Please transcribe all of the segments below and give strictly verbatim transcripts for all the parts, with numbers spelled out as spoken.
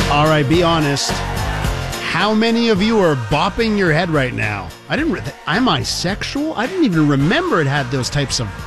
All right, be honest. How many of you are bopping your head right now? I didn't. Re- am I sexual? I didn't even remember it had those types of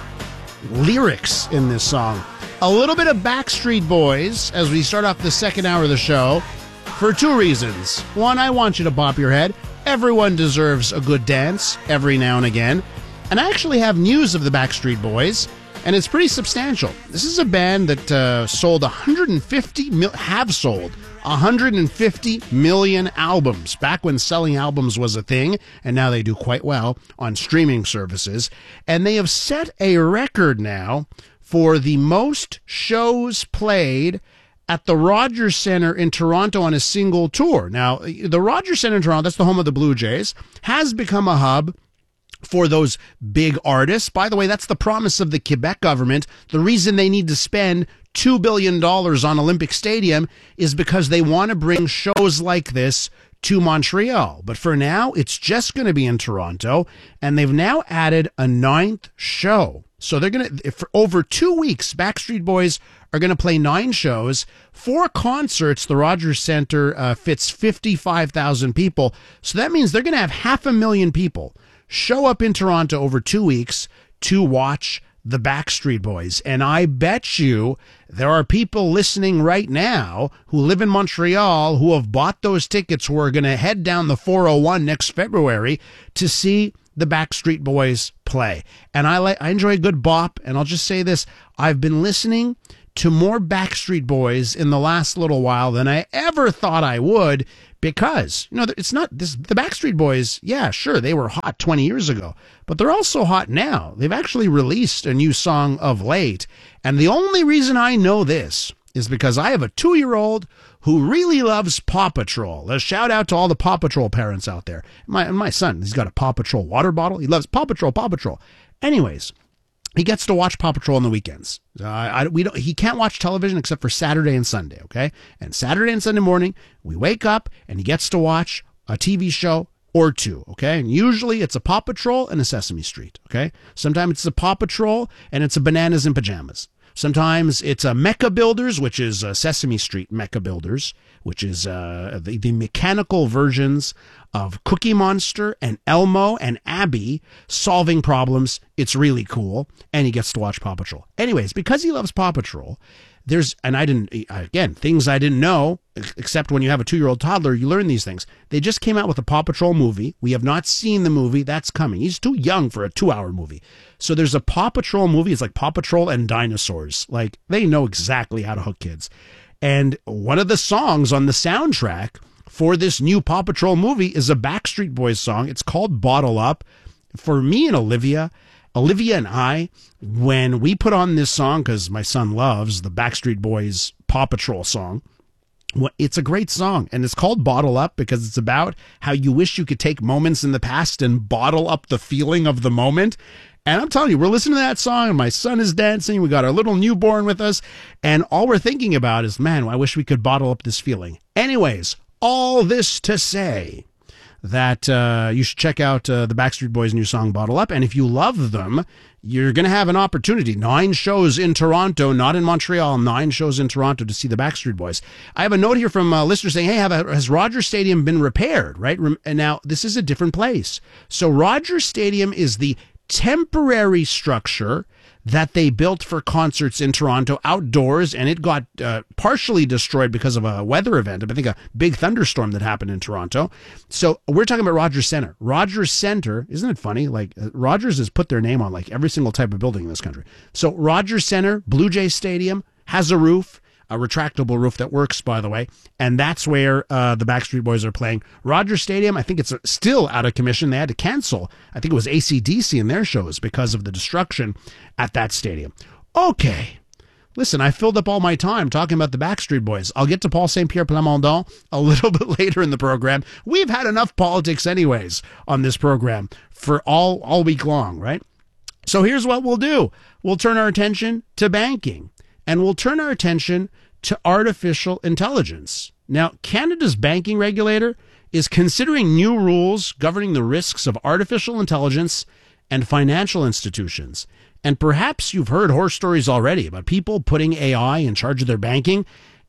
lyrics in this song. A little bit of Backstreet Boys as we start off the second hour of the show for two reasons. One, I want you to bop your head. Everyone deserves a good dance every now and again. And I actually have news of the Backstreet Boys, and it's pretty substantial. This is a band that uh, sold one hundred fifty mil- have sold one hundred fifty million albums back when selling albums was a thing, and now they do quite well on streaming services. And they have set a record now for the most shows played at the Rogers Centre in Toronto on a single tour. Now, the Rogers Centre in Toronto, that's the home of the Blue Jays, has become a hub for those big artists. By the way, that's the promise of the Quebec government. The reason they need to spend two billion dollars on Olympic Stadium is because they want to bring shows like this to Montreal. But for now, it's just going to be in Toronto, and they've now added a ninth show. So they're going to, for over two weeks, Backstreet Boys are going to play nine shows, four concerts. The Rogers Centre uh, fits fifty-five thousand people. So that means they're going to have half a million people show up in Toronto over two weeks to watch the Backstreet Boys. And I bet you there are people listening right now who live in Montreal who have bought those tickets, who are going to head down the four oh one next February to see the Backstreet Boys play. And I like, I enjoy a good bop. And I'll just say this, I've been listening to more Backstreet Boys in the last little while than I ever thought I would, because, you know, it's not this, the Backstreet Boys, yeah, sure, they were hot twenty years ago, but they're also hot now. They've actually released a new song of late. And the only reason I know this is because I have a two-year-old who really loves Paw Patrol. A shout out to all the Paw Patrol parents out there. My, my son, he's got a Paw Patrol water bottle. He loves Paw Patrol, Paw Patrol. Anyways, he gets to watch Paw Patrol on the weekends. Uh, I, we don't, he can't watch television except for Saturday and Sunday, okay? And Saturday and Sunday morning, we wake up and he gets to watch a T V show or two, okay? And usually it's a Paw Patrol and a Sesame Street, okay? Sometimes it's a Paw Patrol and it's a Bananas in Pajamas. Sometimes it's a Mecha Builders, which is uh, Sesame Street Mecha Builders, which is uh, the, the mechanical versions of Cookie Monster and Elmo and Abby solving problems. It's really cool. And he gets to watch Paw Patrol. Anyways, because he loves Paw Patrol, there's, and I didn't, again, things I didn't know, except when you have a two-year-old toddler, you learn these things. They just came out with a Paw Patrol movie. We have not seen the movie. That's coming. He's too young for a two-hour movie. So there's a Paw Patrol movie. It's like Paw Patrol and dinosaurs. Like, they know exactly how to hook kids. And one of the songs on the soundtrack for this new Paw Patrol movie is a Backstreet Boys song. It's called Bottle Up. For me and Olivia, Olivia and I, when we put on this song, because my son loves the Backstreet Boys Paw Patrol song, well, it's a great song, and it's called Bottle Up because it's about how you wish you could take moments in the past and bottle up the feeling of the moment. And I'm telling you, we're listening to that song, and my son is dancing. We got our little newborn with us, and all we're thinking about is, man, I wish we could bottle up this feeling. Anyways, all this to say that uh, you should check out uh, the Backstreet Boys' new song, Bottle Up. And if you love them, you're going to have an opportunity. Nine shows in Toronto, not in Montreal, nine shows in Toronto to see the Backstreet Boys. I have a note here from a listener saying, hey, have a, has Rogers Stadium been repaired, right? And now, this is a different place. So Rogers Stadium is the temporary structure that they built for concerts in Toronto outdoors, and it got uh, partially destroyed because of a weather event. I think a big thunderstorm that happened in Toronto. So we're talking about Rogers Centre. Rogers Centre, isn't it funny? Like, uh, Rogers has put their name on like every single type of building in this country. So Rogers Centre, Blue Jay Stadium, has a roof, a retractable roof that works, by the way, and that's where uh, the Backstreet Boys are playing. Rogers Stadium, I think it's still out of commission. They had to cancel, I think it was A C D C in their shows because of the destruction at that stadium. Okay, listen, I filled up all my time talking about the Backstreet Boys. I'll get to Paul Saint Pierre Plamondon a little bit later in the program. We've had enough politics anyways on this program for all, all week long, right? So here's what we'll do. We'll turn our attention to banking. And we'll turn our attention to artificial intelligence. Now, Canada's banking regulator is considering new rules governing the risks of artificial intelligence and financial institutions. And perhaps you've heard horror stories already about people putting A I in charge of their banking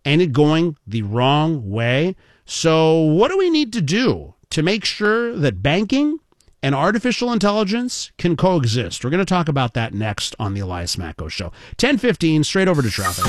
and it going the wrong way. So what do we need to do to make sure that banking and artificial intelligence can coexist? We're going to talk about that next on the Elias Macko Show. ten fifteen, straight over to traffic.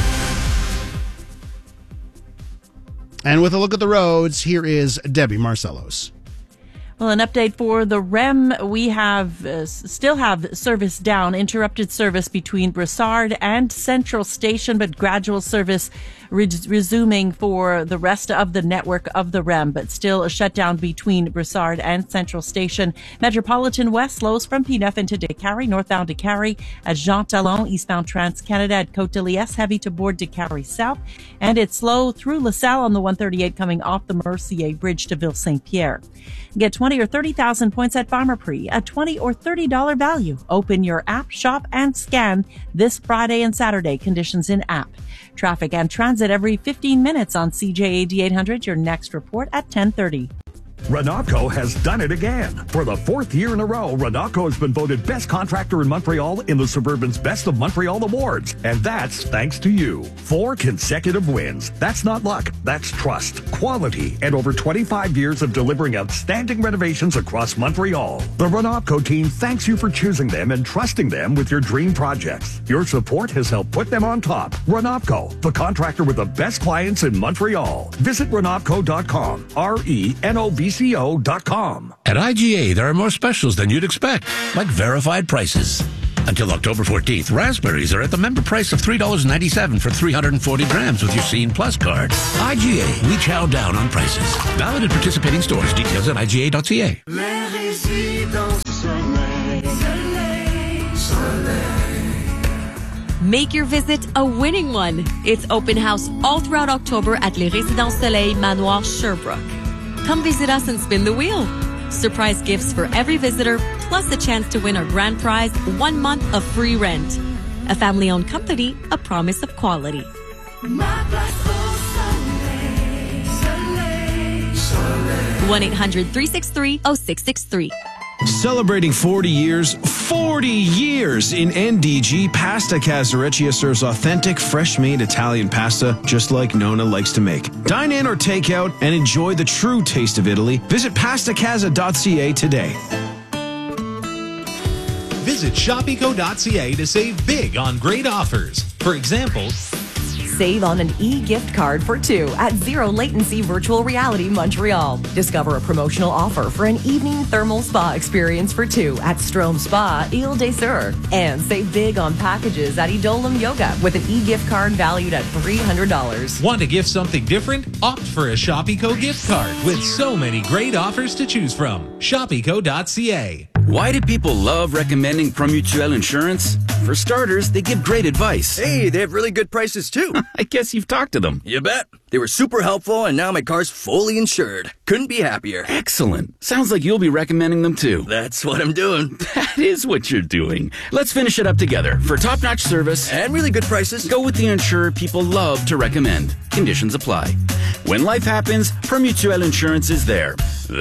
And with a look at the roads, here is Debbie Marcellos. Well, an update for the R E M. We have uh, still have service down, interrupted service between Brossard and Central Station, but gradual service re- resuming for the rest of the network of the R E M, but still a shutdown between Brossard and Central Station. Metropolitan West slows from P N F into Décarie, northbound Décarie at Jean Talon, eastbound Trans-Canada at Côte-de-Liesse, heavy to board Décarie South, and it's slow through LaSalle on the one thirty-eight coming off the Mercier Bridge to Ville-Saint-Pierre. Get twenty or thirty thousand points at Pharmaprix, a twenty or thirty dollars value. Open your app, shop, and scan this Friday and Saturday. Conditions in app. Traffic and transit every fifteen minutes on C J A D eight hundred. Your next report at ten thirty. Renocco has done it again. For the fourth year in a row, Renocco has been voted best contractor in Montreal in the Suburban's Best of Montreal Awards. And that's thanks to you. Four consecutive wins. That's not luck. That's trust, quality, and over twenty-five years of delivering outstanding renovations across Montreal. The Renocco team thanks you for choosing them and trusting them with your dream projects. Your support has helped put them on top. Renocco, the contractor with the best clients in Montreal. Visit renocco dot com. R E N O V C O dot com. At I G A, there are more specials than you'd expect, like verified prices. Until October fourteenth, raspberries are at the member price of three dollars and ninety-seven cents for three hundred forty grams with your Scene Plus card. I G A, we chow down on prices. Valid at participating stores. Details at I G A dot C A. Make your visit a winning one. It's open house all throughout October at Les Résidences Soleil Manoir Sherbrooke. Come visit us and spin the wheel. Surprise gifts for every visitor, plus a chance to win our grand prize, one month of free rent. A family-owned company, a promise of quality. one eight hundred, three six three, oh six six three. Celebrating forty years, forty years in N D G, Pasta Casareccia serves authentic, fresh-made Italian pasta just like Nona likes to make. Dine in or take out and enjoy the true taste of Italy. Visit pasta casa dot C A today. Visit shopico dot C A to save big on great offers. For example, save on an e-gift card for two at Zero Latency Virtual Reality Montreal. Discover a promotional offer for an evening thermal spa experience for two at Strom Spa, Ile des Sœurs. And save big on packages at Edolam Yoga with an e-gift card valued at three hundred dollars. Want to gift something different? Opt for a Shopico gift card with so many great offers to choose from. shopico dot C A. Why do people love recommending Promutuel Insurance? For starters, they give great advice. Hey, they have really good prices too. I guess you've talked to them. You bet. They were super helpful, and now my car's fully insured. Couldn't be happier. Excellent. Sounds like you'll be recommending them too. That's what I'm doing. That is what you're doing. Let's finish it up together. For top-notch service and really good prices, go with the insurer people love to recommend. Conditions apply. When life happens, Promutuel Insurance is there.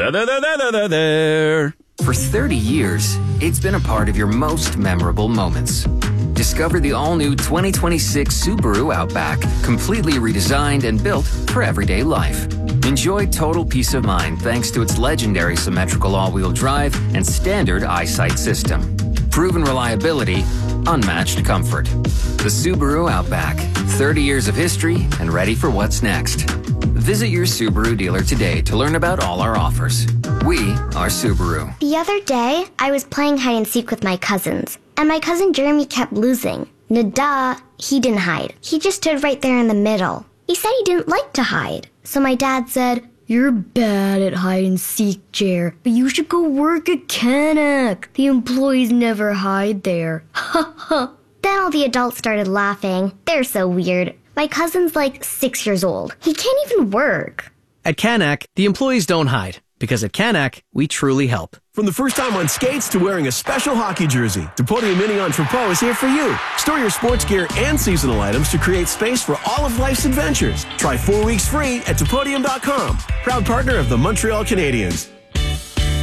There. For thirty years, it's been a part of your most memorable moments. Discover the all-new twenty twenty-six Subaru Outback, completely redesigned and built for everyday life. Enjoy total peace of mind thanks to its legendary symmetrical all-wheel drive and standard eyesight system. Proven reliability, unmatched comfort. The Subaru Outback, thirty years of history and ready for what's next. Visit your Subaru dealer today to learn about all our offers. We are Subaru. The other day, I was playing hide and seek with my cousins, and my cousin Jeremy kept losing. Nada, he didn't hide. He just stood right there in the middle. He said he didn't like to hide. So my dad said, "You're bad at hide and seek, Jer, but you should go work at Canac. The employees never hide there." Ha ha. Then all the adults started laughing. They're so weird. My cousin's like six years old. He can't even work. At Canac, the employees don't hide. Because at Canac, we truly help. From the first time on skates to wearing a special hockey jersey, Depodium Mini Entrepot is here for you. Store your sports gear and seasonal items to create space for all of life's adventures. Try four weeks free at Depodium dot com. Proud partner of the Montreal Canadiens.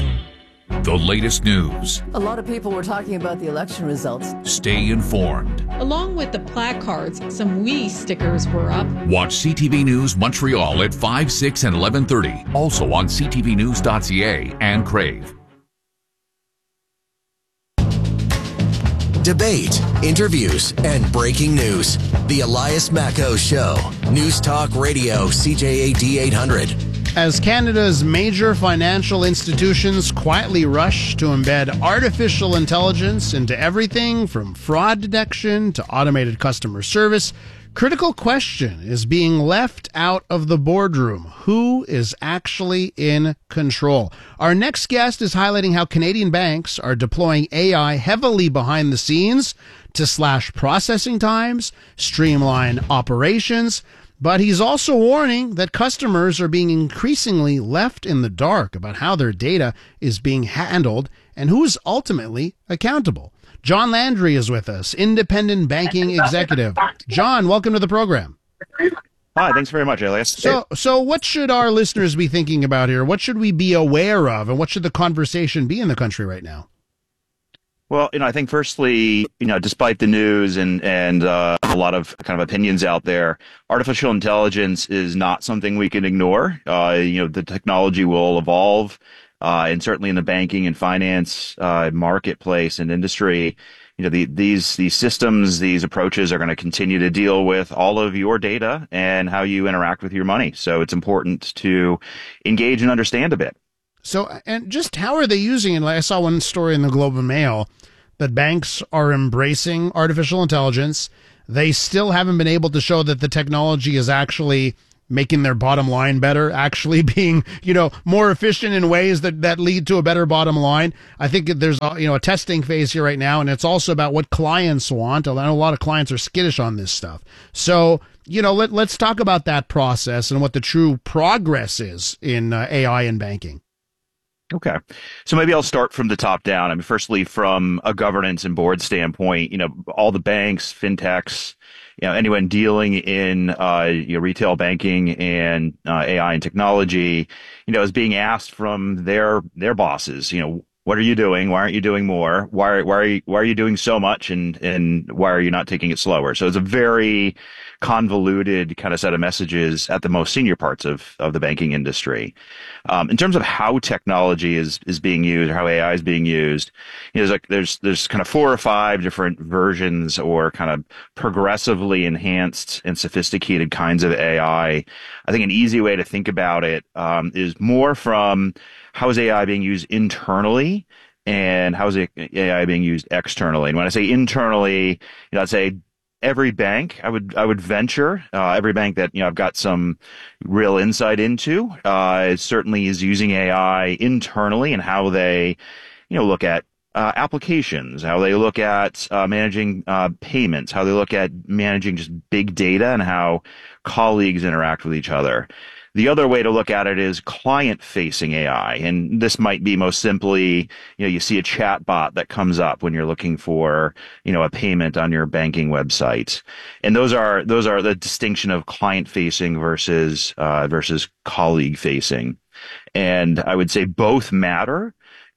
The latest news. A lot of people were talking about the election results. Stay informed. Along with the placards, some We stickers were up. Watch C T V News Montreal at five, six, and eleven thirty. Also on c t v news dot c a and Crave. Debate, interviews, and breaking news. The Elias Macco Show. News Talk Radio, C J A D eight hundred. As Canada's major financial institutions quietly rush to embed artificial intelligence into everything from fraud detection to automated customer service, critical question is being left out of the boardroom. Who is actually in control? Our next guest is highlighting how Canadian banks are deploying A I heavily behind the scenes to slash processing times, streamline operations. But he's also warning that customers are being increasingly left in the dark about how their data is being handled and who is ultimately accountable. John Landry is with us, independent banking executive. John, welcome to the program. Hi, thanks very much, Elias. So, so what should our listeners be thinking about here? What should we be aware of, and what should the conversation be in the country right now? Well, you know, I think firstly, you know, despite the news and and uh, a lot of kind of opinions out there, artificial intelligence is not something we can ignore. Uh, you know, the technology will evolve, uh, and certainly in the banking and finance uh, marketplace and industry, you know, the, these these systems, these approaches are going to continue to deal with all of your data and how you interact with your money. So it's important to engage and understand a bit. So, and just how are they using it? Like I saw one story in the Globe and Mail that banks are embracing artificial intelligence. They still haven't been able to show that the technology is actually making their bottom line better, actually being, you know, more efficient in ways that, that lead to a better bottom line. I think there's a, you know, a testing phase here right now, and it's also about what clients want. I know a lot of clients are skittish on this stuff. So, you know, let, let's talk about that process and what the true progress is in uh, A I and banking. Okay. So maybe I'll start from the top down. I mean, firstly, from a governance and board standpoint, you know, all the banks, fintechs, you know, anyone dealing in uh, you know, retail banking and uh, A I and technology, you know, is being asked from their their bosses, you know, what are you doing? Why aren't you doing more? Why, why are you, why are you doing so much? And, and why are you not taking it slower? So it's a very convoluted kind of set of messages at the most senior parts of, of the banking industry. Um, in terms of how technology is, is being used or how A I is being used, you know, there's like, there's, there's kind of four or five different versions or kind of progressively enhanced and sophisticated kinds of A I. I think an easy way to think about it, um, is more from how is A I being used internally and how is A I being used externally? And when I say internally, you know, I'd say every bank, I would I would venture, uh, every bank that, you know, I've got some real insight into, uh, certainly is using A I internally and how they, you know, look at uh, applications, how they look at uh, managing uh, payments, how they look at managing just big data and how colleagues interact with each other. The other way to look at it is client-facing A I, and this might be most simply, you know, you see a chat bot that comes up when you're looking for, you know, a payment on your banking website, and those are those are the distinction of client-facing versus uh, versus colleague-facing, and I would say both matter,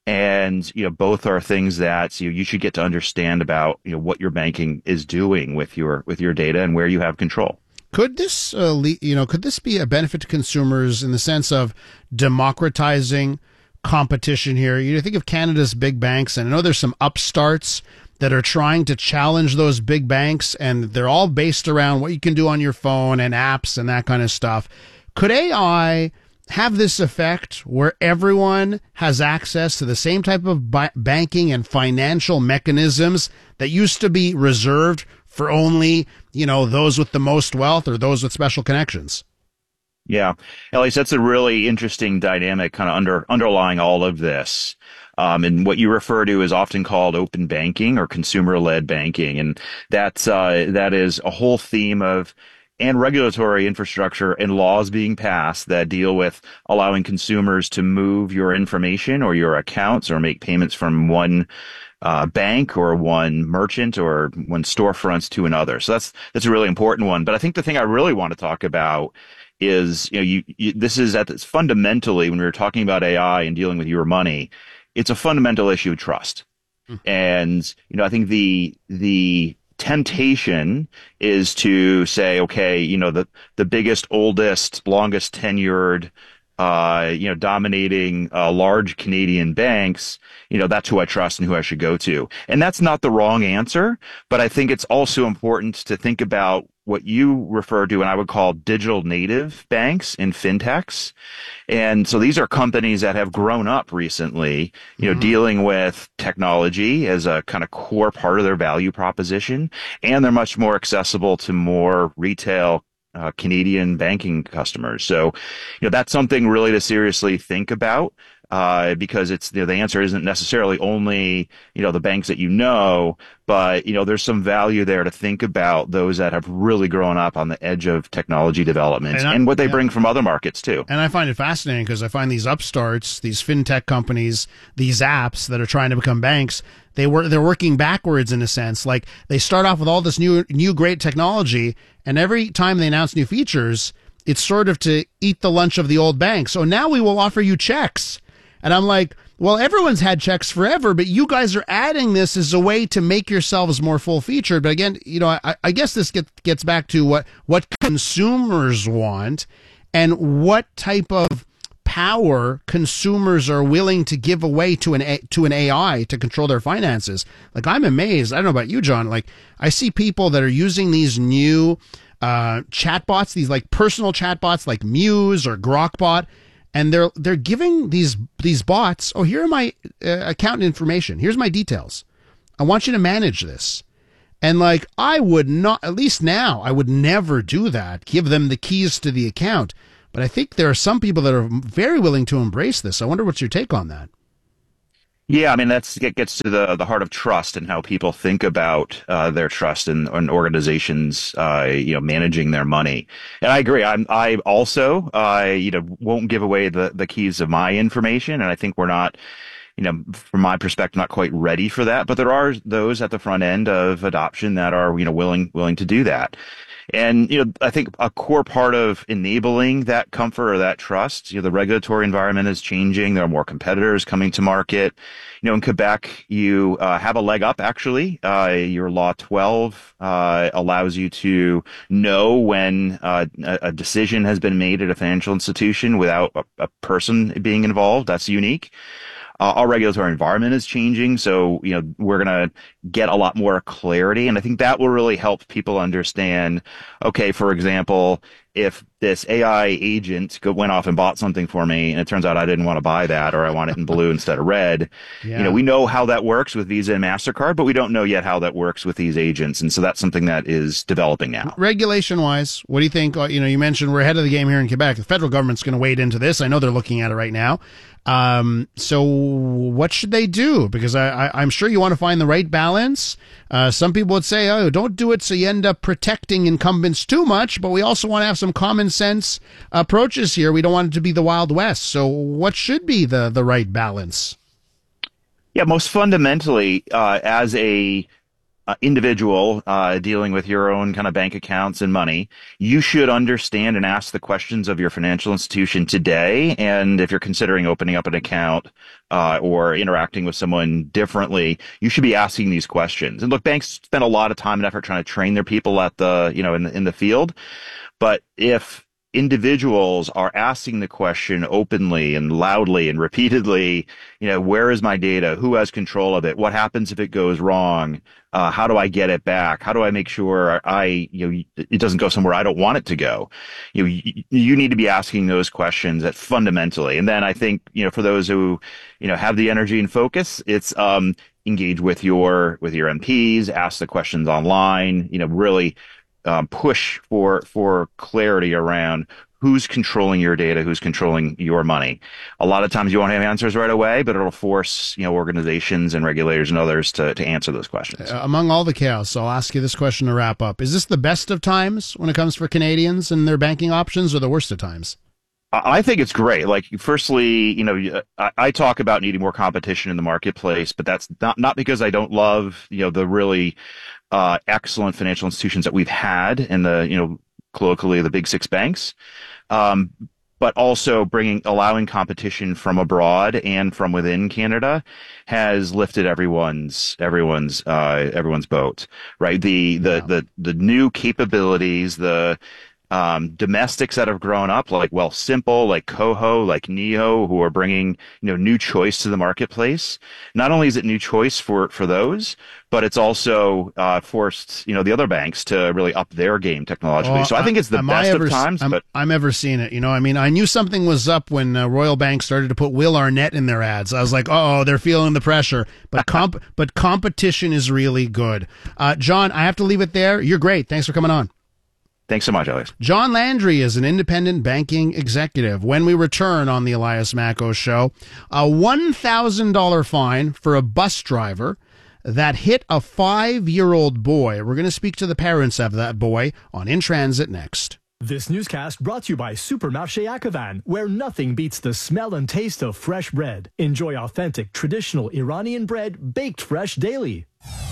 and you know, both are things that you know, you should get to understand about, you know, what your banking is doing with your with your data and where you have control. Could this, uh, le- you know, could this be a benefit to consumers in the sense of democratizing competition here? You think of Canada's big banks, and I know there's some upstarts that are trying to challenge those big banks, and they're all based around what you can do on your phone and apps and that kind of stuff. Could A I have this effect where everyone has access to the same type of bi- banking and financial mechanisms that used to be reserved for only, you know, those with the most wealth or those with special connections? Yeah, Elias, that's a really interesting dynamic kind of under underlying all of this. Um, and what you refer to is often called open banking or consumer-led banking. And that's, uh, that is a whole theme of and regulatory infrastructure and laws being passed that deal with allowing consumers to move your information or your accounts or make payments from one Uh, bank or one merchant or one storefronts to another. So that's that's a really important one. But I think the thing I really want to talk about is, you know, you, you this is at this fundamentally when we were talking about A I and dealing with your money, it's a fundamental issue of trust. Mm-hmm. And you know, I think the the temptation is to say, okay, you know, the, the biggest, oldest, longest tenured, uh, you know, dominating uh, large Canadian banks, you know, that's who I trust and who I should go to. And that's not the wrong answer, but I think it's also important to think about what you refer to, and I would call digital native banks and fintechs. And so these are companies that have grown up recently, you know, mm-hmm. dealing with technology as a kind of core part of their value proposition. And they're much more accessible to more retail uh, Canadian banking customers. So, you know, that's something really to seriously think about. Uh, because it's, you know, the answer isn't necessarily only, you know, the banks that you know, but, you know, there's some value there to think about those that have really grown up on the edge of technology development and, I, and what they yeah. bring from other markets too. And I find it fascinating because I find these upstarts, these fintech companies, these apps that are trying to become banks, they were, they're working backwards in a sense. Like they start off with all this new, new great technology, and every time they announce new features, it's sort of to eat the lunch of the old bank. So now we will offer you checks. And I'm like, well, everyone's had checks forever, but you guys are adding this as a way to make yourselves more full featured. But again, you know, I, I guess this get, gets back to what, what consumers want and what type of power consumers are willing to give away to an, to an A I to control their finances. Like, I'm amazed. I don't know about you, John. Like, I see people that are using these new uh, chatbots, these like personal chatbots like Muse or Grokbot. And they're they're giving these these bots, oh, here are my uh, account information. Here's my details. I want you to manage this. And like, I would not, at least now, I would never do that. Give them the keys to the account. But I think there are some people that are very willing to embrace this. I wonder what's your take on that? Yeah, I mean, that's it gets to the the heart of trust and how people think about uh, their trust in, in organizations, uh, you know, managing their money. And I agree. I'm I also, uh, you know, won't give away the the keys of my information, and I think we're not, you know, from my perspective, not quite ready for that. But there are those at the front end of adoption that are, you know, willing willing to do that. And, you know, I think a core part of enabling that comfort or that trust, you know, the regulatory environment is changing. There are more competitors coming to market. You know, in Quebec, you uh, have a leg up, actually. Uh, your Law twelve uh, allows you to know when uh, a, a decision has been made at a financial institution without a, a person being involved. That's unique. Uh, our regulatory environment is changing, so, you know, we're going to get a lot more clarity, and I think that will really help people understand, okay, for example, if this A I agent go, went off and bought something for me, and it turns out I didn't want to buy that, or I want it in blue instead of red, yeah. you know, we know how that works with Visa and MasterCard, but we don't know yet how that works with these agents, and so that's something that is developing now. Regulation-wise, what do you think? You know, you mentioned we're ahead of the game here in Quebec. The federal government's going to wade into this. I know they're looking at it right now. Um, so what should they do? Because I, I, I'm sure you want to find the right balance. Uh, some people would say, oh, don't do it so you end up protecting incumbents too much, but we also want to have some common sense approaches here. We don't want it to be the Wild West. So what should be the, the right balance? Yeah, most fundamentally, uh, as a Uh, individual uh, dealing with your own kind of bank accounts and money, you should understand and ask the questions of your financial institution today. And if you're considering opening up an account uh, or interacting with someone differently, you should be asking these questions. And look, banks spend a lot of time and effort trying to train their people at the, you know, in the, in the field. But if individuals are asking the question openly and loudly and repeatedly, you know, where is my data? Who has control of it? What happens if it goes wrong? Uh, how do I get it back? How do I make sure I, you know, it doesn't go somewhere I don't want it to go? You know, you, you need to be asking those questions that fundamentally. And then I think, you know, for those who, you know, have the energy and focus, it's, um, engage with your, with your M Ps, ask the questions online, you know, really, um, push for, for clarity around who's controlling your data, who's controlling your money. A lot of times you won't have answers right away, but it'll force, you know, organizations and regulators and others to, to answer those questions. Uh, among all the chaos, I'll ask you this question to wrap up. Is this the best of times when it comes for Canadians and their banking options, or the worst of times? I think it's great. Like, firstly, you know, I, I talk about needing more competition in the marketplace, but that's not, not because I don't love, you know, the really uh, excellent financial institutions that we've had in the, you know, colloquially the big six banks. Um, but also bringing, allowing competition from abroad and from within Canada has lifted everyone's, everyone's, uh, everyone's boat, right? The, the, yeah. the, the new capabilities, the, Um, domestics that have grown up, like Wealthsimple, like Coho, like Neo, who are bringing, you know, new choice to the marketplace. Not only is it new choice for, for those, but it's also, uh, forced, you know, the other banks to really up their game technologically. Oh, so I think it's the am best ever, of times, I'm, but I'm ever seeing it. You know, I mean, I knew something was up when uh, Royal Bank started to put Will Arnett in their ads. I was like, oh, they're feeling the pressure, but comp, but competition is really good. Uh, John, I have to leave it there. You're great. Thanks for coming on. Thanks so much, Alex. John Landry is an independent banking executive. When we return on the Elias Macko Show, a one thousand dollars fine for a bus driver that hit a five-year-old boy. We're going to speak to the parents of that boy on In Transit next. This newscast brought to you by Supermarché Akavan, where nothing beats the smell and taste of fresh bread. Enjoy authentic, traditional Iranian bread baked fresh daily.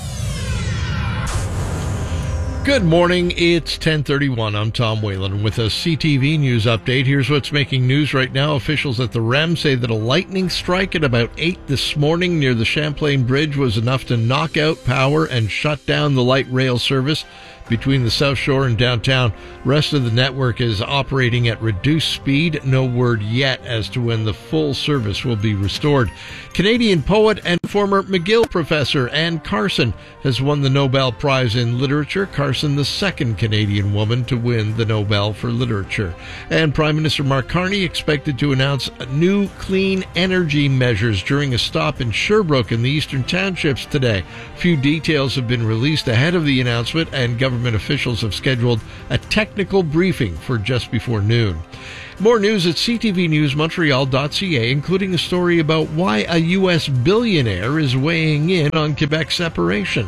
Good morning. It's ten thirty-one. I'm Tom Whalen with a C T V News update. Here's what's making news right now. Officials at the R E M say that a lightning strike at about eight this morning near the Champlain Bridge was enough to knock out power and shut down the light rail service between the South Shore and downtown. Rest of the network is operating at reduced speed. No word yet as to when the full service will be restored. Canadian poet and former McGill professor Anne Carson has won the Nobel Prize in Literature. Carson, the second Canadian woman to win the Nobel for Literature. And Prime Minister Mark Carney expected to announce new clean energy measures during a stop in Sherbrooke in the Eastern Townships today. Few details have been released ahead of the announcement, and government officials have scheduled a technical briefing for just before noon. More news at c t v news montreal dot c a, including a story about why a U S billionaire is weighing in on Quebec separation.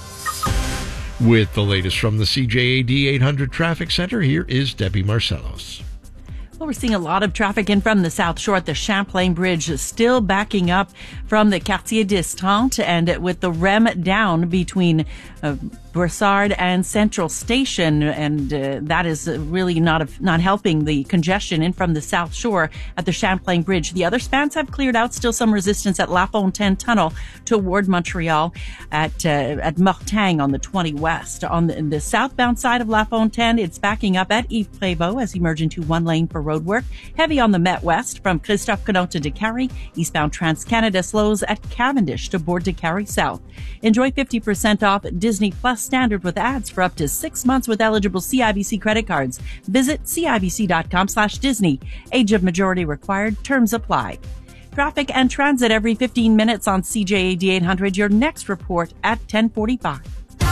With the latest from the C J A D eight hundred Traffic Center, here is Debbie Marcellos. Well, we're seeing a lot of traffic in from the South Shore at the Champlain Bridge, still backing up from the Quartier des Trente, and with the R E M down between uh, Brossard and Central Station, and uh, that is really not a, not helping the congestion in from the South Shore at the Champlain Bridge. The other spans have cleared out. Still some resistance at La Fontaine Tunnel toward Montreal, at uh, at Mortagne on the twenty West. On the, the southbound side of La Fontaine, it's backing up at Yves Prévost as you merge into one lane for road work. Heavy on the Met West from Christophe Colomb to Décarie. Eastbound Trans-Canada slows at Cavendish to board Décarie South. Enjoy fifty percent off Disney Plus Standard with ads for up to six months with eligible C I B C credit cards. Visit cibc.com slash Disney. Age of majority required. Terms apply. Traffic and transit every fifteen minutes on C J A D eight hundred. Your next report at ten forty-five.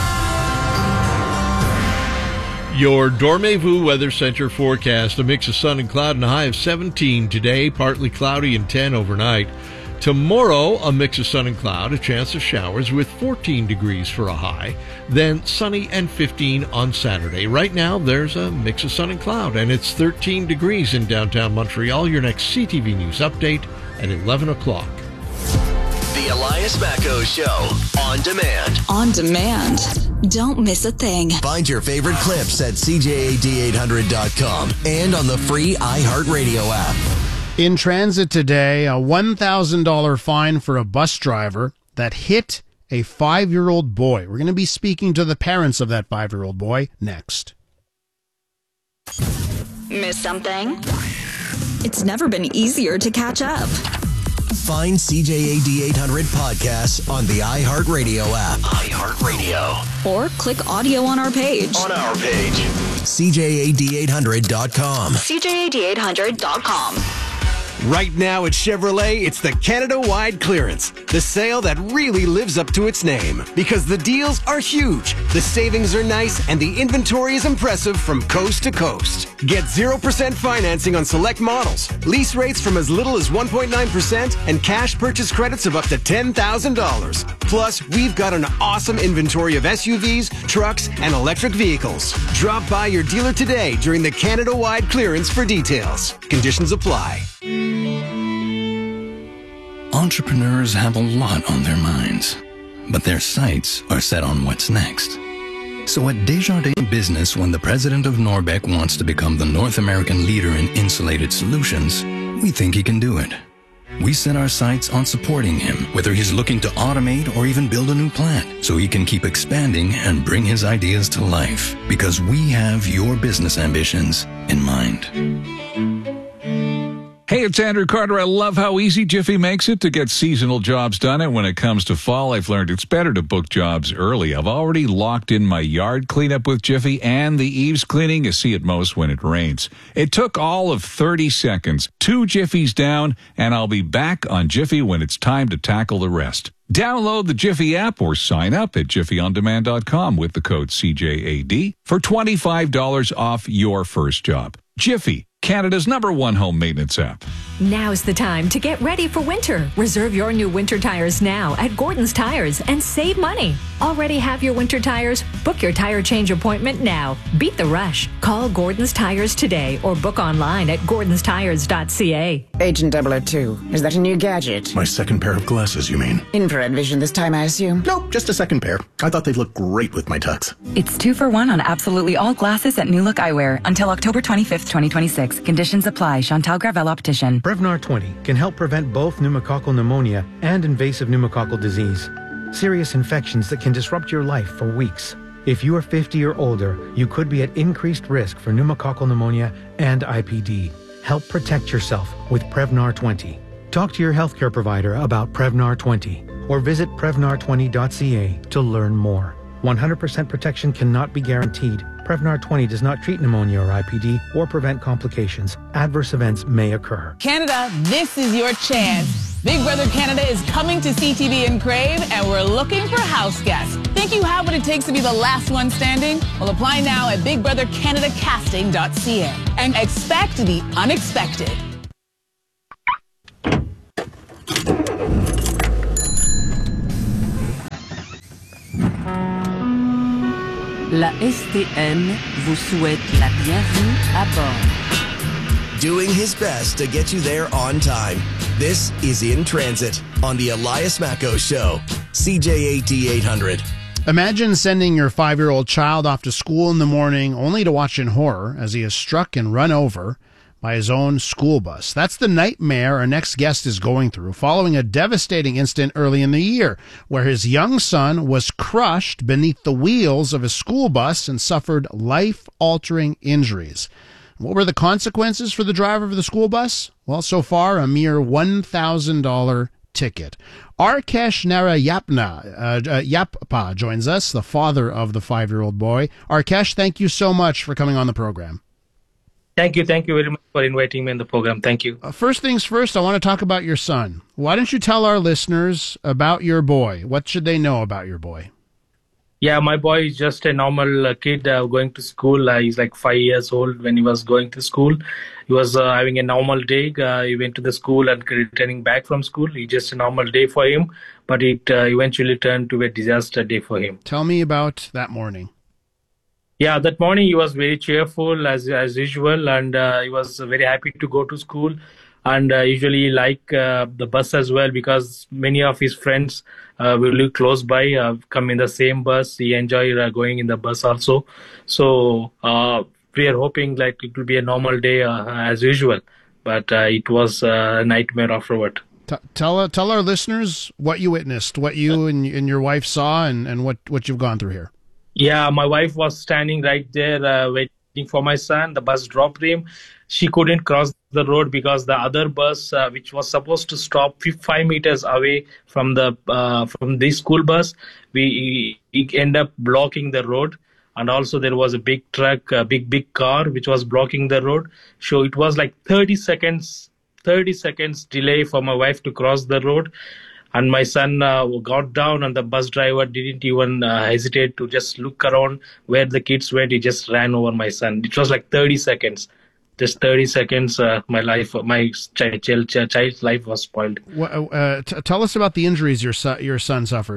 Your Dormez-vous Weather Center forecast: a mix of sun and cloud and a high of seventeen today, partly cloudy and ten overnight. Tomorrow, a mix of sun and cloud, a chance of showers with fourteen degrees for a high, then sunny and fifteen on Saturday. Right now, there's a mix of sun and cloud, and it's thirteen degrees in downtown Montreal. Your next C T V News update at eleven o'clock. The Elias Macko Show, on demand. On demand. Don't miss a thing. Find your favorite clips at c j a d eight hundred dot com and on the free iHeartRadio app. In transit today, a one thousand dollars fine for a bus driver that hit a five-year-old boy. We're going to be speaking to the parents of that five-year-old boy next. Miss something? It's never been easier to catch up. Find C J A D eight hundred podcasts on the iHeartRadio app. iHeartRadio. Or click audio on our page. On our page. c j a d eight hundred dot com. c j a d eight hundred dot com. Right now at Chevrolet, it's the Canada-wide clearance. The sale that really lives up to its name. Because the deals are huge, the savings are nice, and the inventory is impressive from coast to coast. Get zero percent financing on select models, lease rates from as little as one point nine percent, and cash purchase credits of up to ten thousand dollars. Plus, we've got an awesome inventory of S U Vs, trucks, and electric vehicles. Drop by your dealer today during the Canada-wide clearance for details. Conditions apply. Entrepreneurs have a lot on their minds, but their sights are set on what's next. So at Desjardins Business, when the president of Norbec wants to become the North American leader in insulated solutions, we think he can do it. We set our sights on supporting him, whether he's looking to automate or even build a new plant, so he can keep expanding and bring his ideas to life. Because we have your business ambitions in mind. Hey, it's Andrew Carter. I love how easy Jiffy makes it to get seasonal jobs done. And when it comes to fall, I've learned it's better to book jobs early. I've already locked in my yard cleanup with Jiffy and the eaves cleaning you see at most when it rains. It took all of thirty seconds, two Jiffies down, and I'll be back on Jiffy when it's time to tackle the rest. Download the Jiffy app or sign up at jiffy on demand dot com with the code C J A D for twenty-five dollars off your first job. Jiffy, Canada's number one home maintenance app. Now's the time to get ready for winter. Reserve your new winter tires now at Gordon's Tires and save money. Already have your winter tires? Book your tire change appointment now. Beat the rush. Call Gordon's Tires today or book online at gordons tires dot c a. Agent double oh two, is that a new gadget? My second pair of glasses, you mean? Infrared vision this time, I assume? Nope, just a second pair. I thought they'd look great with my tux. It's two for one on absolutely all glasses at New Look Eyewear until October twenty-fifth, twenty twenty-six. Conditions apply. Chantal Gravel Optician. Prevnar twenty can help prevent both pneumococcal pneumonia and invasive pneumococcal disease. Serious infections that can disrupt your life for weeks. If you are fifty or older, you could be at increased risk for pneumococcal pneumonia and I P D. Help protect yourself with Prevnar twenty. Talk to your healthcare provider about Prevnar twenty or visit prevnar twenty dot c a to learn more. one hundred percent protection cannot be guaranteed. Prevnar twenty does not treat pneumonia or I P D or prevent complications. Adverse events may occur. Canada, this is your chance. Big Brother Canada is coming to C T V and Crave, and we're looking for house guests. Think you have what it takes to be the last one standing? Well, apply now at big brother canada casting dot c a and expect the unexpected. La S T M vous souhaite la bienvenue à bord. Doing his best to get you there on time. This is In Transit on the Elias Macco Show, C J A D eight hundred. Imagine sending your five-year-old child off to school in the morning only to watch in horror as he is struck and run over by his own school bus. That's the nightmare our next guest is going through following a devastating incident early in the year where his young son was crushed beneath the wheels of a school bus and suffered life-altering injuries. What were the consequences for the driver of the school bus? Well, so far, a mere one thousand dollars ticket. Arkesh Narayapna uh, uh, Yappa joins us, the father of the five-year-old boy. Arkesh, thank you so much for coming on the program. Thank you. Thank you very much for inviting me in the program. Thank you. Uh, first things first, I want to talk about your son. Why don't you tell our listeners about your boy? What should they know about your boy? Yeah, my boy is just a normal uh, kid uh, going to school. Uh, he's like five years old when he was going to school. He was uh, having a normal day. Uh, he went to the school and returning back from school. It's just a normal day for him, but it uh, eventually turned to a disaster day for him. Tell me about that morning. Yeah, that morning he was very cheerful as as usual, and uh, he was very happy to go to school. And uh, usually like uh, the bus as well, because many of his friends uh, will live close by, uh, come in the same bus. He enjoyed uh, going in the bus also. So uh, we are hoping like it will be a normal day uh, as usual, but uh, it was a nightmare afterward. T- tell uh, tell our listeners what you witnessed, what you and, and your wife saw, and, and what, what you've gone through here. Yeah, my wife was standing right there uh, waiting for my son. The bus dropped him. She couldn't cross the road because the other bus, uh, which was supposed to stop five meters away from the uh, from this school bus, we it ended up blocking the road. And also there was a big truck, a big, big car, which was blocking the road. So it was like thirty seconds, thirty seconds delay for my wife to cross the road. And my son uh, got down, and the bus driver didn't even uh, hesitate to just look around where the kids went. He just ran over my son. It was like thirty seconds. Just thirty seconds, uh, my life, my child, child, child's life was spoiled. Uh, t- tell us about the injuries your son, your son suffered.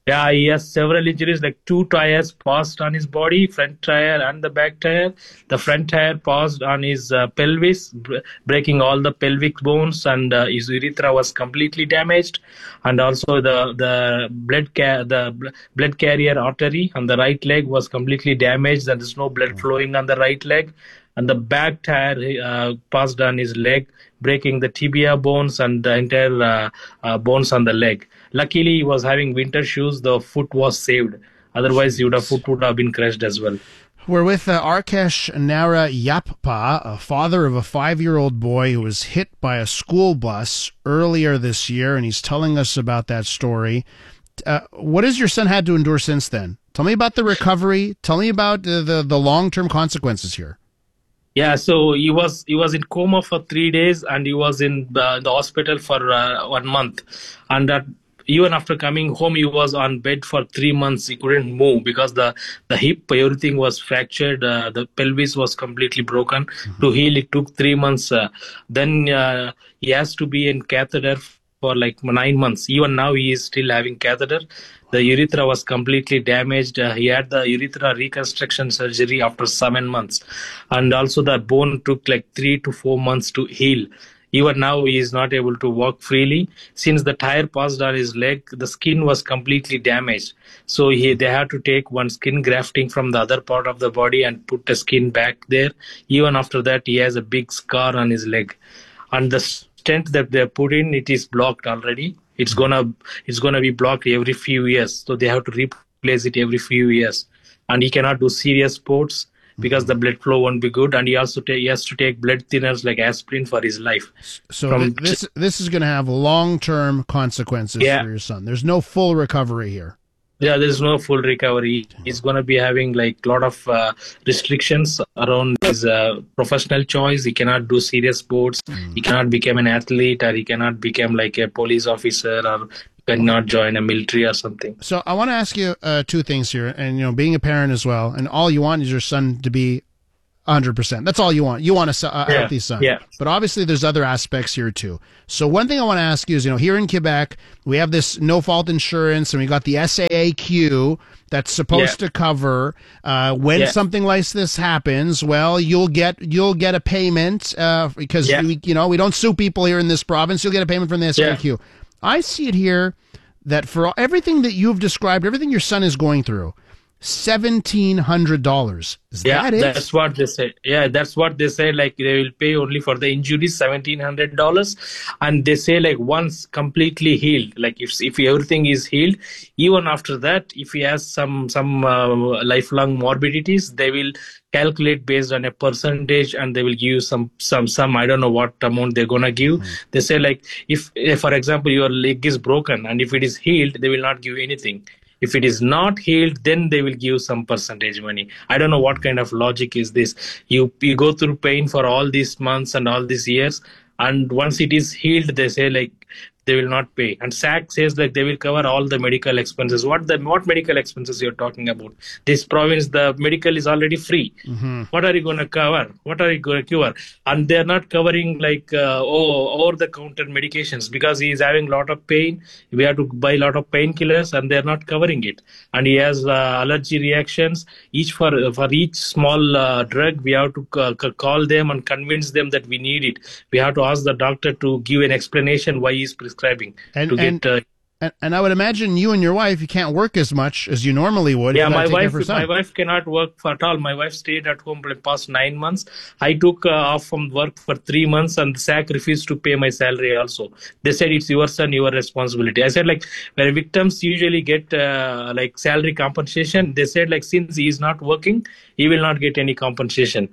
Yeah, he has several injuries, like two tires paused on his body, front tire and the back tire. The front tire paused on his uh, pelvis, b- breaking all the pelvic bones, and uh, his urethra was completely damaged. And also the the blood ca- the bl- blood carrier artery on the right leg was completely damaged, and there's no blood flowing on the right leg. And the back tire uh, passed on his leg, breaking the tibia bones and the entire uh, uh, bones on the leg. Luckily, he was having winter shoes. The foot was saved. Otherwise, he would have, foot would have been crushed as well. We're with uh, Arkesh Nara Yappa, a father of a five-year-old boy who was hit by a school bus earlier this year, and he's telling us about that story. Uh, what has your son had to endure since then? Tell me about the recovery. Tell me about uh, the, the long-term consequences here. Yeah, so he was he was in coma for three days, and he was in the, the hospital for uh, one month. And that even after coming home, he was on bed for three months. He couldn't move because the, the hip, everything was fractured. Uh, the pelvis was completely broken. Mm-hmm. To heal, it took three months. Uh, then uh, he has to be in catheter for like nine months. Even now, he is still having catheter. The urethra was completely damaged. Uh, he had the urethra reconstruction surgery after seven months. And also the bone took like three to four months to heal. Even now, he is not able to walk freely. Since the tire passed on his leg, the skin was completely damaged. So he, they had to take one skin grafting from the other part of the body and put the skin back there. Even after that, he has a big scar on his leg. And the stent that they put in, it is blocked already. It's gonna it's gonna be blocked every few years. So they have to replace it every few years. And he cannot do serious sports because the blood flow won't be good, and he also ta- he has to take blood thinners like aspirin for his life. So From th- this this is going to have long-term consequences Yeah. for your son. There's no full recovery here. Yeah, there's no full recovery. He's going to be having like a lot of uh, restrictions around his uh, professional choice. He cannot do serious sports. Mm. He cannot become an athlete, or he cannot become like a police officer, or cannot join a military or something. So I want to ask you uh, two things here, and you know, being a parent as well, and all you want is your son to be one hundred percent. That's all you want. You want a, a Yeah, healthy son. yeah. But obviously there's other aspects here too. So one thing I want to ask you is, you know, here in Quebec, we have this no-fault insurance, and we got the S A A Q that's supposed Yeah. to cover uh, when Yeah. something like this happens. Well, you'll get you'll get a payment uh, because Yeah. we, you know, we don't sue people here in this province. You'll get a payment from the S A A Q. I see it here that for everything that you've described, everything your son is going through, seventeen hundred dollars. Is Yeah, that it? that's what they said. Yeah, that's what they said. Like they will pay only for the injuries, seventeen hundred dollars, and they say like once completely healed. Like if if everything is healed, even after that, if he has some some uh, lifelong morbidities, they will calculate based on a percentage, and they will give some some some I don't know what amount they're gonna give. Mm. They say like if, if for example your leg is broken, and if it is healed, they will not give anything. If it is not healed, then they will give some percentage money. I don't know what kind of logic is this. You you go through pain for all these months and all these years, and once it is healed, they say like they will not pay. And S A C says like they will cover all the medical expenses. What the what medical expenses you're talking about? This province, the medical is already free. Mm-hmm. What are you going to cover? What are you going to cure? And they're not covering like uh, oh, over-the-counter medications because he is having a lot of pain. We have to buy a lot of painkillers, and they're not covering it. And he has uh, allergy reactions. Each for for each small uh, drug, we have to uh, call them and convince them that we need it. We have to ask the doctor to give an explanation why he's prescribing And, to and, get. Uh, and, and I would imagine you and your wife, you can't work as much as you normally would. yeah, You gotta my take care wife, of her son. my wife cannot work for at all. My wife stayed at home for the past nine months. I took uh, off from work for three months, and the S A C refused to pay my salary also. They said it's your son, your responsibility. I said like when victims usually get uh, like salary compensation, they said like since he is not working, he will not get any compensation.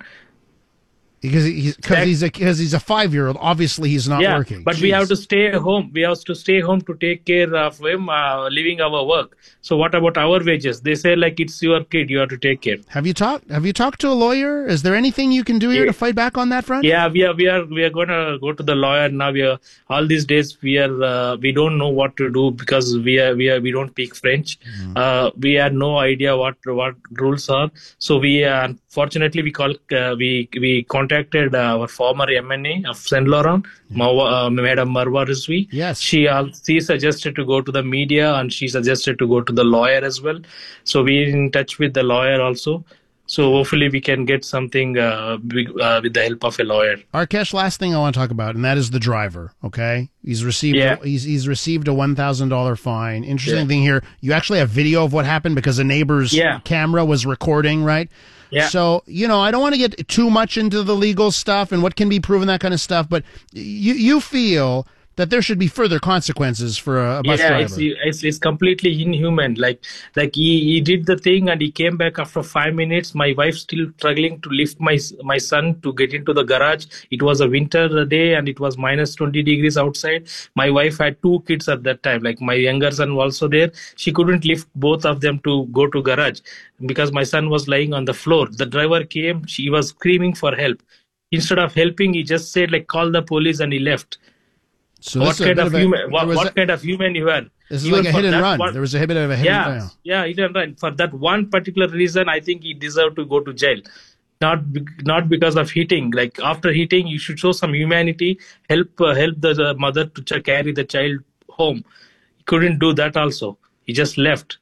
Because he's because he's a because he's a five year old. Obviously, he's not yeah, working. but Jeez. we have to stay home. We have to stay home to take care of him, uh, leaving our work. So what about our wages? They say like it's your kid, you have to take care. Have you talked? Have you talked to a lawyer? Is there anything you can do here Yeah. to fight back on that front? Yeah, we are we are we are going to go to the lawyer now. We are all these days we are uh, we don't know what to do because we are we are we don't speak French. Mm. Uh, we have no idea what what rules are. So we uh, unfortunately we call uh, we we contact contacted uh, our former M N A of Saint Laurent, Marwa, uh, Madam Marwa Rizvi. Yes. She, uh, she suggested to go to the media and she suggested to go to the lawyer as well. So we're in touch with the lawyer also. So hopefully we can get something uh, big, uh, with the help of a lawyer. Arkesh, last thing I want to talk about, and that is the driver, okay? He's received Yeah. he's, he's received a one thousand dollars fine. Interesting Yeah. thing here, you actually have video of what happened because a neighbor's Yeah. camera was recording, right? Yeah. So, you know, I don't want to get too much into the legal stuff and what can be proven, that kind of stuff, but you you feel that there should be further consequences for a, a bus yeah, driver. it's, it's it's completely inhuman. Like like he, he did the thing and he came back after five minutes. My wife still struggling to lift my my son to get into the garage. It was a winter day and it was minus twenty degrees outside. My wife had two kids at that time. Like my younger son was also there. She couldn't lift both of them to go to garage because my son was lying on the floor. The driver came. She was screaming for help. Instead of helping, he just said like call the police and he left. So what this is a kind bit of of a- human? What, there was what a- kind of human you are? This is Even like a for hit and that run. one- There was a bit of a hit yeah, and run. yeah, hit and run. For that one particular reason, I think he deserved to go to jail. Not be- not because of hitting. Like after hitting, you should show some humanity. Help uh, help the, the mother to ch- carry the child home. He couldn't do that. Also, he just left.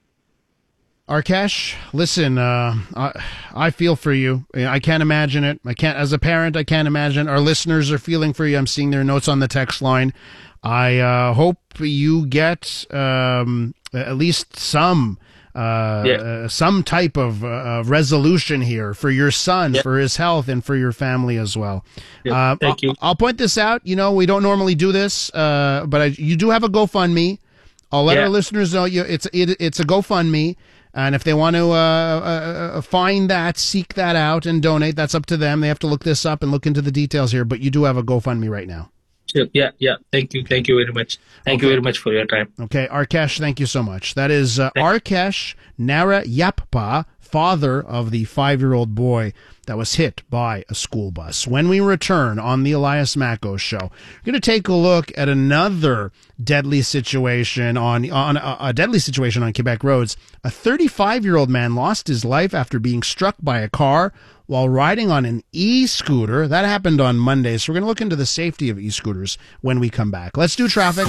Arkesh, listen, uh, I, I feel for you. I can't imagine it. I can't, as a parent, I can't imagine. Our listeners are feeling for you. I'm seeing their notes on the text line. I uh, hope you get um, at least some uh, Yeah. uh, some type of uh, resolution here for your son, Yeah. for his health, and for your family as well. Yeah, Uh, thank I'll, you. I'll point this out. You know, we don't normally do this, uh, but I, you do have a GoFundMe. I'll let Yeah. our listeners know you it's it, it's a GoFundMe, and if they want to uh, uh, find that, seek that out, and donate, that's up to them. They have to look this up and look into the details here. But you do have a GoFundMe right now. Sure. Yeah, yeah. Thank you. Thank you very much. Thank you Okay. very much for your time. Okay, Arkesh, thank you so much. That is uh, Arkesh Narayappa, father of the five-year-old boy that was hit by a school bus. When we return on the Elias Macko Show, we're going to take a look at another deadly situation on on a, a deadly situation on Quebec roads. A thirty-five-year-old man lost his life after being struck by a car while riding on an e-scooter. That happened on Monday. So we're going to look into the safety of e-scooters when we come back. Let's do traffic.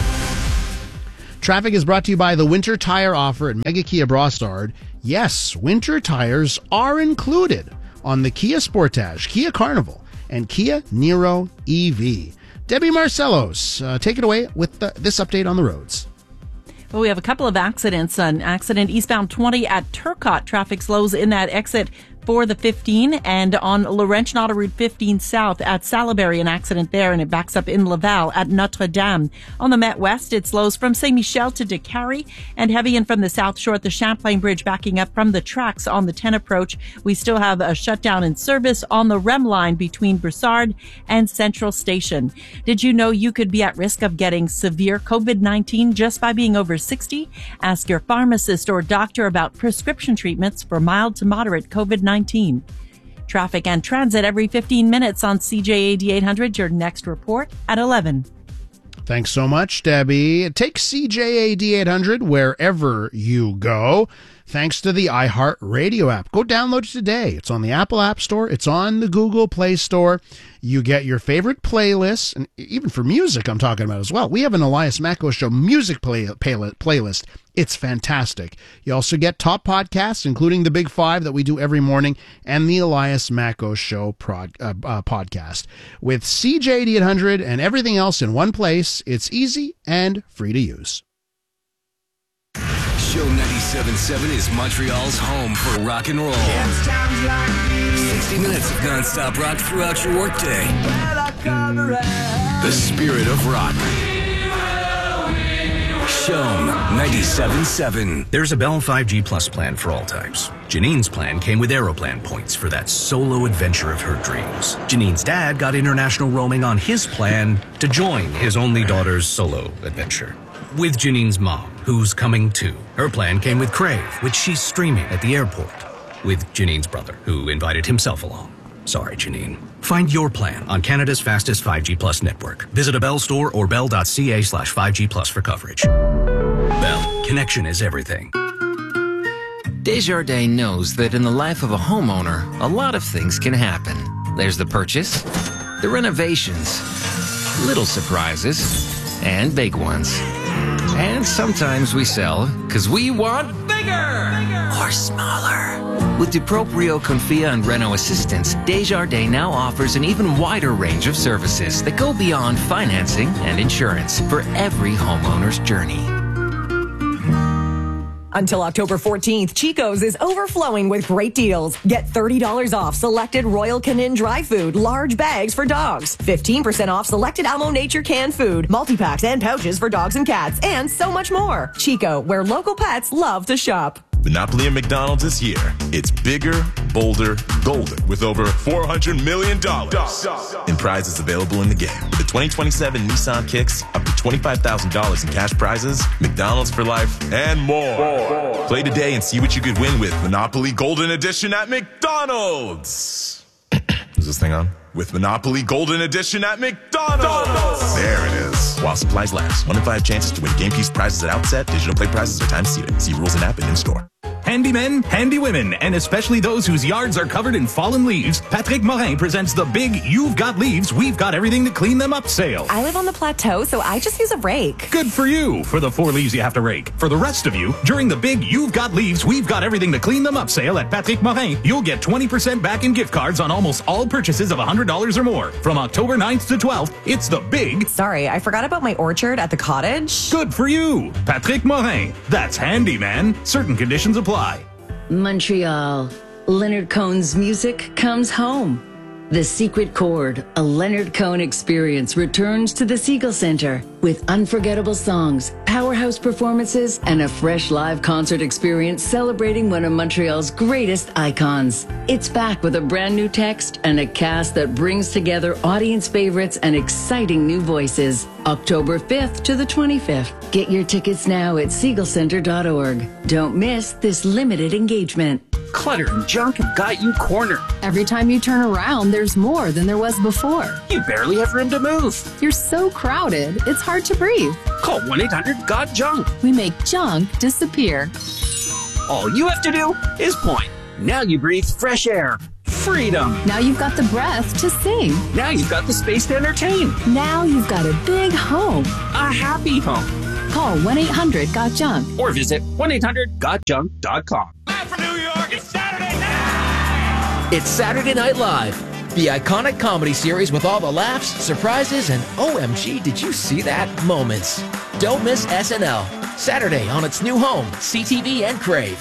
Traffic is brought to you by the Winter Tire Offer at Mega Kia Brossard. Yes, winter tires are included on the Kia Sportage, Kia Carnival, and Kia Niro E V. Debbie Marcellos, uh, take it away with the, this update on the roads. Well, we have a couple of accidents. An accident eastbound twenty at Turcotte. Traffic slows in that exit for the fifteen, and on Laurentian Auto Route fifteen South at Salaberry, an accident there, and it backs up in Laval at Notre Dame. On the Met West, it slows from Saint Michel to Décarie, and heavy in from the South Shore at the Champlain Bridge, backing up from the tracks on the ten approach. We still have a shutdown in service on the R E M line between Brossard and Central Station. Did you know you could be at risk of getting severe COVID nineteen just by being over sixty? Ask your pharmacist or doctor about prescription treatments for mild to moderate COVID nineteen. Traffic and transit every fifteen minutes on C J A D eight hundred. Your next report at eleven. Thanks so much, Debbie. Take C J A D eight hundred wherever you go, thanks to the iHeartRadio app. Go download it today. It's on the Apple App Store. It's on the Google Play Store. You get your favorite playlists, and even for music I'm talking about as well. We have an Elias Macko Show music play, play, playlist. It's fantastic. You also get top podcasts, including the Big Five that we do every morning, and the Elias Macko Show prod, uh, uh, podcast. With C J D eight hundred and everything else in one place, it's easy and free to use. Show ninety-seven point seven is Montreal's home for rock and roll. sixty minutes of non-stop rock throughout your workday. The spirit of rock. Show ninety-seven point seven. There's a Bell five G Plus plan for all types. Janine's plan came with Aeroplan points for that solo adventure of her dreams. Janine's dad got international roaming on his plan to join his only daughter's solo adventure. With Janine's mom, who's coming too. Her plan came with Crave, which she's streaming at the airport. With Janine's brother, who invited himself along. Sorry, Janine. Find your plan on Canada's fastest five G Plus network. Visit a Bell store or bell.ca slash 5G Plus for coverage. Bell, connection is everything. Desjardins knows that in the life of a homeowner, a lot of things can happen. there's the purchase, the renovations, little surprises, and big ones. And sometimes we sell because we want bigger, or smaller. With DuProprio, Confia, and Renault Assistance, Desjardins now offers an even wider range of services that go beyond financing and insurance for every homeowner's journey. Until October fourteenth, Chico's is overflowing with great deals. Get thirty dollars off selected Royal Canin dry food, large bags for dogs. fifteen percent off selected Almo Nature canned food, multi-packs and pouches for dogs and cats, and so much more. Chico, where local pets love to shop. Monopoly at McDonald's is here. It's bigger, bolder, golden, with over four hundred million dollars in prizes available in the game. With the twenty twenty-seven Nissan Kicks, up to twenty-five thousand dollars in cash prizes, McDonald's for life, and more. more. Play today and see what you could win with Monopoly Golden Edition at McDonald's. Is this thing on? With Monopoly Golden Edition at McDonald's. There it is. While supplies last. One in five chances to win game piece prizes at outset. Digital play prizes are time seated. See rules and app and in store. Handy men, handy women, and especially those whose yards are covered in fallen leaves, Patrick Morin presents the big You've Got Leaves, We've Got Everything to Clean Them Up sale. I live on the plateau, so I just use a rake. Good for you, for the four leaves you have to rake. For the rest of you, during the big You've Got Leaves, We've Got Everything to Clean Them Up sale at Patrick Morin, you'll get twenty percent back in gift cards on almost all purchases of one hundred dollars or more. From October ninth to twelfth, it's the big... Sorry, I forgot about my orchard at the cottage. Good for you, Patrick Morin. That's handy, man. Certain conditions apply. Montreal. Leonard Cohen's music comes home. The Secret Chord, a Leonard Cohen experience, returns to the Siegel Center with unforgettable songs, powerhouse performances, and a fresh live concert experience celebrating one of Montreal's greatest icons. It's back with a brand new text and a cast that brings together audience favorites and exciting new voices. October fifth to the twenty-fifth. Get your tickets now at siegel center dot org. Don't miss this limited engagement. Clutter and junk have got you cornered. Every time you turn around, there's more than there was before. You barely have room to move. You're so crowded, it's hard to breathe. Call one eight hundred got junk. We make junk disappear. All you have to do is point. Now you breathe fresh air. Freedom. Now you've got the breath to sing. Now you've got the space to entertain. Now you've got a big home. A happy home. Call one eight hundred got junk. Or visit one eight hundred got junk dot com. It's Saturday Night Live, the iconic comedy series with all the laughs, surprises, and O M G, did you see that moments. Don't miss S N L, Saturday on its new home, C T V and Crave.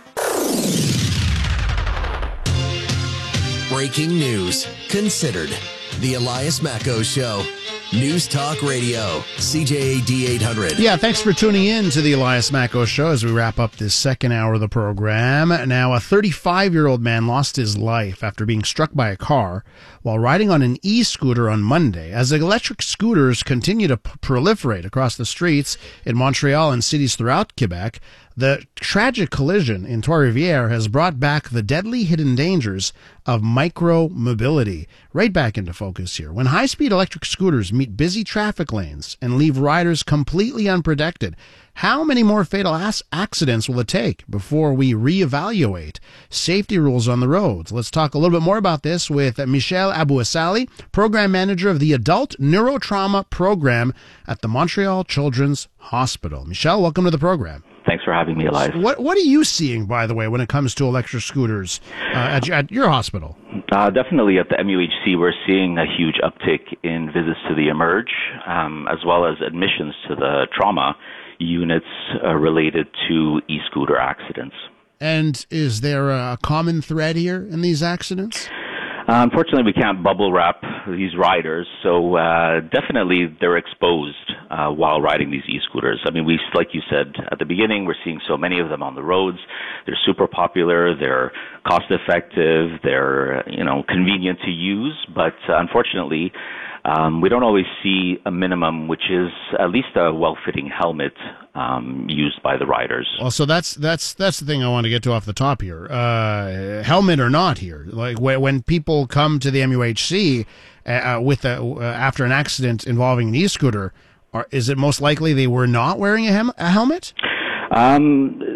Breaking news. Considered. The Elias Macko Show. News Talk Radio. C J A D eight hundred. Yeah, thanks for tuning in to the Elias Macko Show as we wrap up this second hour of the program. Now, a thirty-five-year-old man lost his life after being struck by a car while riding on an e-scooter on Monday. As electric scooters continue to p- proliferate across the streets in Montreal and cities throughout Quebec, the tragic collision in Trois-Rivières has brought back the deadly hidden dangers of micro-mobility right back into focus here. When high-speed electric scooters meet busy traffic lanes and leave riders completely unprotected, how many more fatal ass accidents will it take before we reevaluate safety rules on the roads? Let's talk a little bit more about this with Michel Abouassali, Program Manager of the Adult Neurotrauma Program at the Montreal Children's Hospital. Michel, welcome to the program. Thanks for having me, Elias. What What are you seeing, by the way, when it comes to electric scooters uh, at, at your hospital? Uh, definitely at the M U H C, we're seeing a huge uptick in visits to the Emerge, um, as well as admissions to the trauma units uh, related to e-scooter accidents. And is there a common thread here in these accidents? Uh, unfortunately, we can't bubble wrap these riders, so uh, definitely they're exposed uh, while riding these e-scooters. I mean, we, like you said at the beginning, we're seeing so many of them on the roads. They're super popular. They're cost-effective. They're, you know, convenient to use. But uh, unfortunately, um, we don't always see a minimum, which is at least a well-fitting helmet um, used by the riders. Well, so that's that's that's the thing I want to get to off the top here. Uh, helmet or not here, like when, when people come to the M U H C uh, with a, uh, after an accident involving an e-scooter, are, is it most likely they were not wearing a, hem- a helmet? Um,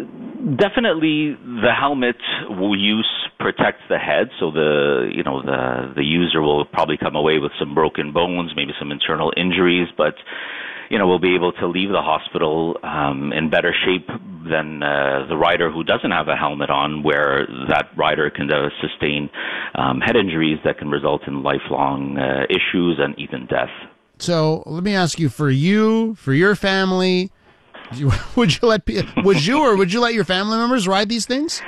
Definitely, the helmet use protects the head, so the you know the the user will probably come away with some broken bones, maybe some internal injuries, but you know will be able to leave the hospital um, in better shape than uh, the rider who doesn't have a helmet on, where that rider can uh, sustain um, head injuries that can result in lifelong uh, issues and even death. So let me ask you, for you, for your family, would you let would you or would you let your family members ride these things?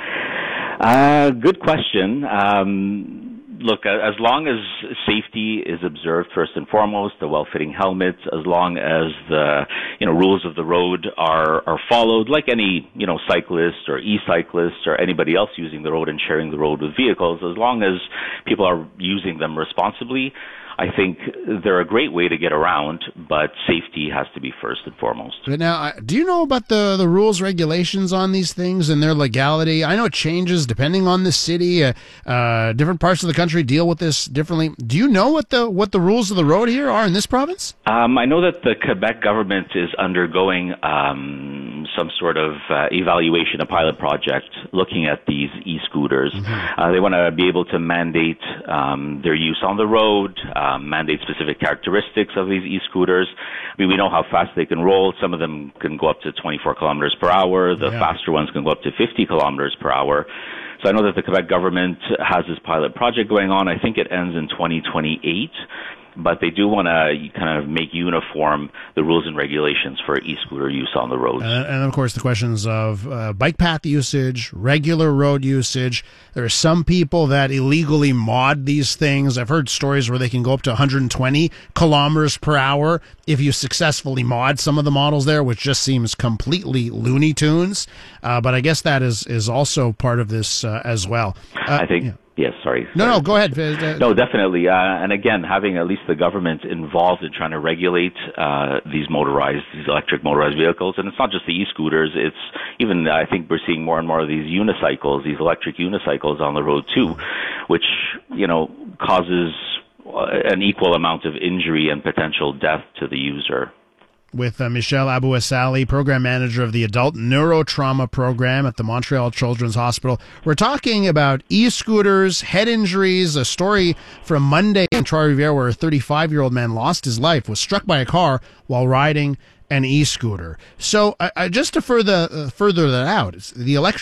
Uh, good question. Um, look, as long as safety is observed first and foremost, the well-fitting helmets, as long as the you know rules of the road are are followed, like any you know cyclist or e-cyclist or anybody else using the road and sharing the road with vehicles, as long as people are using them responsibly, I think they're a great way to get around, but safety has to be first and foremost. But now, do you know about the, the rules, regulations on these things and their legality? I know it changes depending on the city. Uh, uh, different parts of the country deal with this differently. Do you know what the what the rules of the road here are in this province? Um, I know that the Quebec government is undergoing um, some sort of uh, evaluation, a pilot project, looking at these e-scooters. Mm-hmm. Uh, they want to be able to mandate um, their use on the road, Um, mandate specific characteristics of these e-scooters. I mean, we know how fast they can roll. Some of them can go up to twenty-four kilometers per hour. The yeah. faster ones can go up to fifty kilometers per hour. So I know that the Quebec government has this pilot project going on. I think it ends in twenty twenty-eight. But they do want to kind of make uniform the rules and regulations for e-scooter use on the roads. Uh, and, of course, the questions of uh, bike path usage, regular road usage. There are some people that illegally mod these things. I've heard stories where they can go up to one hundred twenty kilometers per hour if you successfully mod some of the models there, which just seems completely Looney Tunes. Uh, but I guess that is, is also part of this uh, as well. Uh, I think... Yeah. Yes, sorry. No, sorry. no, go ahead. Uh, no, definitely. Uh, and again, having at least the government involved in trying to regulate uh, these motorized, these electric motorized vehicles. And it's not just the e-scooters. It's even, I think we're seeing more and more of these unicycles, these electric unicycles on the road too, which, you know, causes an equal amount of injury and potential death to the user. With uh, Michelle Abouassali, Program Manager of the Adult Neurotrauma Program at the Montreal Children's Hospital. We're talking about e-scooters, head injuries, a story from Monday in Trois-Rivières where a thirty-five-year-old man lost his life, was struck by a car while riding an e-scooter. So uh, just to further, uh, further that out, the electric